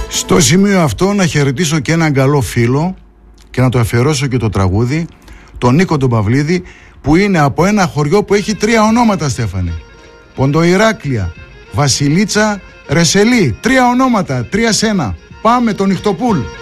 Στο σημείο αυτό να χαιρετήσω και έναν καλό φίλο και να το αφιερώσω και το τραγούδι, τον Νίκο τον Παυλίδη, που είναι από ένα χωριό που έχει 3 ονόματα, Στέφανε. Ποντοϊράκλεια, Βασιλίτσα, Ρεσελή. 3 ονόματα, 3 σε 1. Πάμε τον Ιχτοπούλ.